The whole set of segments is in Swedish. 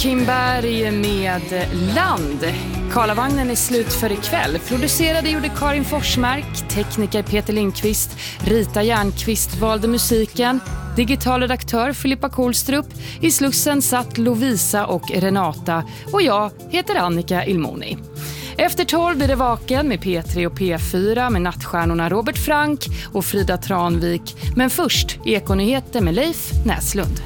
Kimberg med Land. Karlavagnen är slut för ikväll. Producerade gjorde Karin Forsmark, tekniker Peter Lindqvist, Rita Järnqvist valde musiken, digital redaktör Filippa Kohlstrup, i Slussen satt Lovisa och Renata och jag heter Annika Ilmoni. Efter 12 blir det Vaken med P3 och P4 med nattstjärnorna Robert Frank och Frida Tranvik. Men först Ekonyheter med Leif Näslund.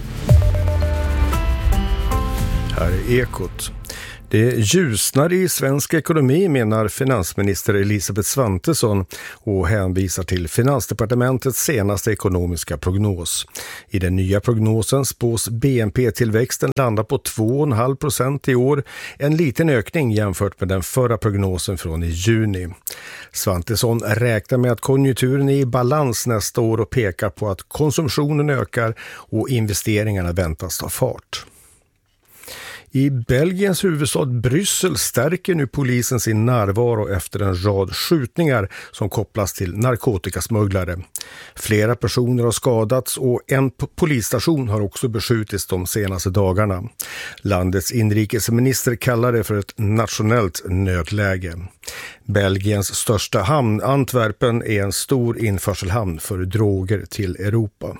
Här är Ekot. Det ljusnar i svensk ekonomi, menar finansminister Elisabeth Svantesson och hänvisar till Finansdepartementets senaste ekonomiska prognos. I den nya prognosen spås BNP-tillväxten landa på 2,5% i år, en liten ökning jämfört med den förra prognosen från i juni. Svantesson räknar med att konjunkturen är i balans nästa år och pekar på att konsumtionen ökar och investeringarna väntas ta fart. I Belgiens huvudstad Bryssel stärker nu polisen sin närvaro efter en rad skjutningar som kopplas till narkotikasmugglare. Flera personer har skadats och en polisstation har också beskjutits de senaste dagarna. Landets inrikesminister kallar det för ett nationellt nödläge. Belgiens största hamn, Antwerpen, är en stor införselhamn för droger till Europa.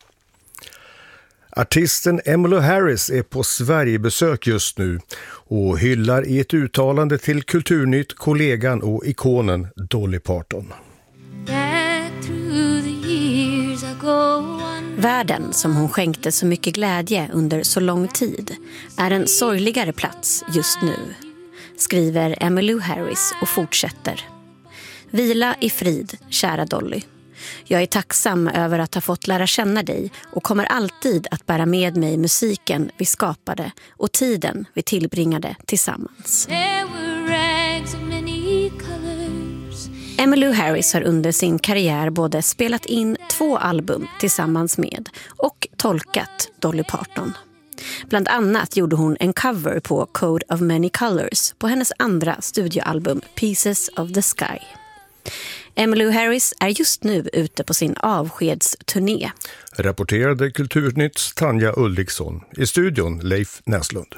Artisten Emmylou Harris är på Sverigebesök just nu och hyllar i ett uttalande till Kulturnytt kollegan och ikonen Dolly Parton. Världen som hon skänkte så mycket glädje under så lång tid är en sorgligare plats just nu, skriver Emmylou Harris och fortsätter. Vila i frid, kära Dolly. Jag är tacksam över att ha fått lära känna dig och kommer alltid att bära med mig musiken vi skapade och tiden vi tillbringade tillsammans. Emmylou Harris har under sin karriär både spelat in 2 album tillsammans med och tolkat Dolly Parton. Bland annat gjorde hon en cover på Code of Many Colors på hennes andra studioalbum Pieces of the Sky. Emmylou Harris är just nu ute på sin avskedsturné. Rapporterade Kulturnytts Tanja Ulriksson. I studion Leif Näslund.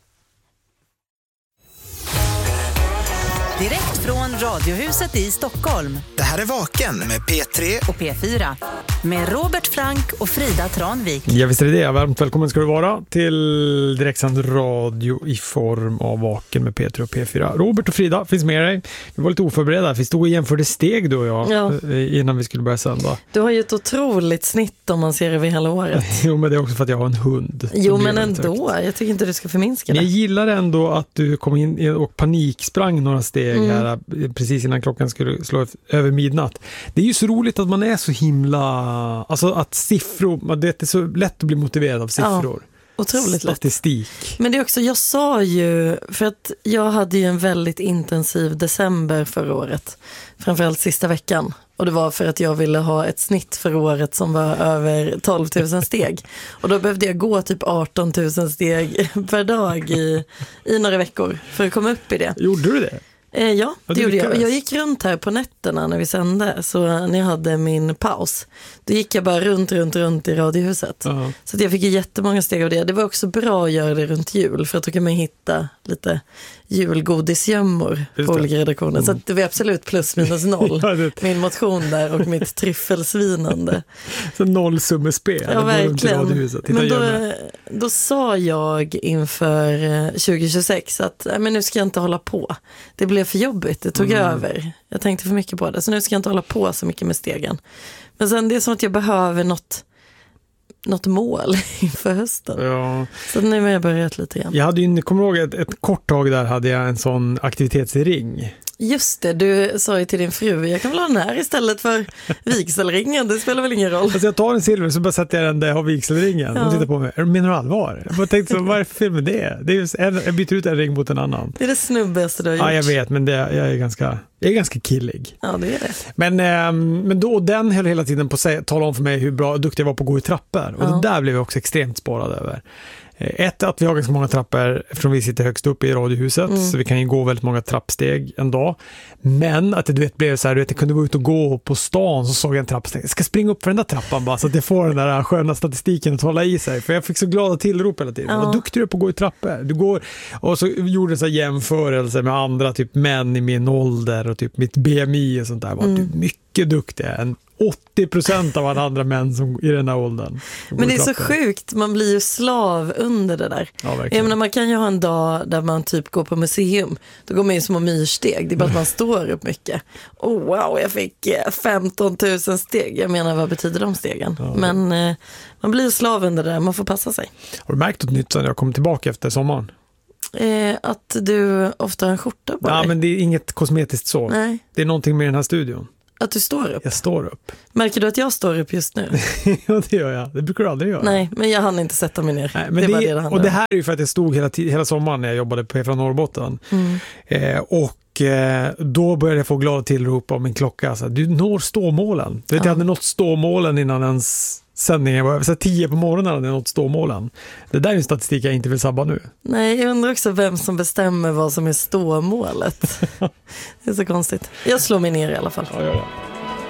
Direkt från Radiohuset i Stockholm. Det här är Vaken med P3 och P4. Med Robert Frank och Frida Tranvik. Ja, visst är det. Varmt välkommen ska du vara till direktsänd radio i form av Vaken med P3 och P4. Robert och Frida finns med dig. Vi var lite oförberedda. Vi stod och jämförde steg du och jag innan vi skulle börja sända. Du har ju ett otroligt snitt om man ser över hela året. Jo, men det är också för att jag har en hund. Jo, men ändå. Jag tycker inte du ska förminska det. Men jag gillar ändå att du kom in och paniksprang några steg här precis innan klockan skulle slå över midnatt. Det är ju så roligt att man är så himla... Alltså att siffror, det är så lätt att bli motiverad av siffror. Ja, otroligt statistik. Lätt. Men det är också, jag sa ju, för att jag hade ju en väldigt intensiv december förra året. Framförallt sista veckan. Och det var för att jag ville ha ett snitt för året som var över 12 000 steg. Och då behövde jag gå typ 18 000 steg per dag i några veckor för att komma upp i det. Gjorde du det? Ja, det gjorde jag. Jag gick runt här på nätterna när vi sände. Så när jag hade min paus, då gick jag bara runt i Radiohuset. Så att jag fick jättemånga steg av det. Det var också bra att göra det runt jul, för att då kan man hitta lite julgodisgömmor på olika redaktioner. Så att det var absolut plus minus noll. Min motion där och mitt tryffelsvinande. Så nollsummespel. Ja, verkligen. Men då sa jag inför 2026 att men nu ska jag inte hålla på. Det blev för jobbigt, det tog över. Jag tänkte för mycket på det, så nu ska jag inte hålla på så mycket med stegen. Men sen det är som att jag behöver något mål inför hösten. Ja. Så nu har jag börjat lite grann. Jag hade ju, kommer ihåg ett kort tag där hade jag en sån aktivitetsring. Just det, du sa ju till din fru, jag kan väl ha den här istället för vigselringen, det spelar väl ingen roll. Alltså jag tar en silver så bara sätter jag den där jag har vigselringen och tittar på mig. Menar du allvar? Jag bara tänkte så, vad är det för fel med det? Det är just jag byter ut en ring mot en annan. Det är det snubbigaste du har gjort. Ja, jag vet, men jag är ganska killig. Ja, det är det. Men då den höll hela tiden på att tala om för mig hur duktig jag var på att gå i trappor. Och det där blev jag också extremt sparad över. Att vi har ganska många trappor eftersom vi sitter högst upp i radiohuset, så vi kan ju gå väldigt många trappsteg en dag. Men att det blev så här, jag kunde vara ute och gå på stan, så såg jag en trappsteg. Jag ska springa upp för den där trappan bara, så att jag får den där sköna statistiken att hålla i sig. För jag fick så glada tillrop hela tiden. Vad duktig du är på att gå i trappor. Du går, och så gjorde jag så här jämförelse med andra typ män i min ålder och typ mitt BMI och sånt där. Var typ mycket duktigare än 80% av alla andra män som i den här åldern. Men det är så sjukt, man blir ju slav under det där. Ja, verkligen. Menar, man kan ju ha en dag där man typ går på museum. Då går man ju små myrsteg, det är bara att man står upp mycket. Oh wow, jag fick 15 000 steg. Jag menar, vad betyder de stegen? Ja. Men man blir slav under det där, man får passa sig. Har du märkt något nytt sen jag kom tillbaka efter sommaren? Att du ofta har en skjorta på dig. Ja, men det är inget kosmetiskt så. Nej. Det är någonting med den här studion. Att du står upp? Jag står upp. Märker du att jag står upp just nu? Ja, det gör jag. Det brukar du aldrig göra. Nej, men jag hann inte sätta mig ner. Nej, men det handlar om. Och det här är ju för att jag stod hela sommaren när jag jobbade på P4 Norrbotten. Då började jag få glada tillrop om min klocka. Så, du når ståmålen. Du vet, jag hade nått ståmålen innan ens sändningen var så 10 på morgonen hade jag nått ståmålen. Det där är en statistik jag inte vill sabba nu. Nej, jag undrar också vem som bestämmer vad som är ståmålet. Det är så konstigt. Jag slår mig ner i alla fall. Ja, gör det.